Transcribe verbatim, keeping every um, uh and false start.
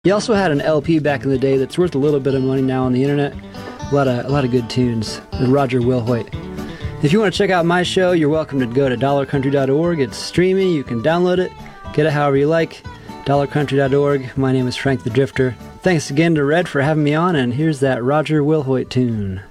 He also had an L P back in the day that's worth a little bit of money now on the internet. A lot of, a lot of good tunes. Roger Wilhoit. If you want to check out my show, you're welcome to go to dollar country dot org. It's streaming. You can download it. Get it however you like. dollar country dot org. My name is Frank the Drifter. Thanks again to Red for having me on, and here's that Roger Wilhoit tune.